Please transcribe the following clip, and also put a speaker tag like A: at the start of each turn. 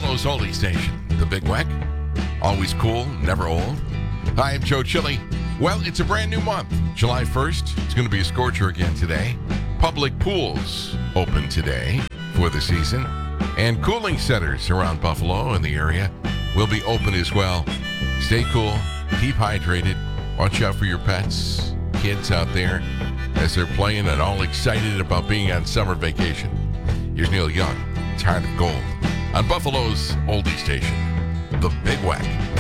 A: Buffalo's oldie station, the Big Weck. Always cool, never old. Hi, I'm Joe Chili. Well, it's a brand new month, July 1st. It's going to be a scorcher again today. Public pools open today for the season. And cooling centers around Buffalo and the area will be open as well. Stay cool, keep hydrated, watch out for your pets, kids out there as they're playing and all excited about being on summer vacation. Here's Neil Young, It's Heart of Gold, on Buffalo's oldie station, the Big Weck.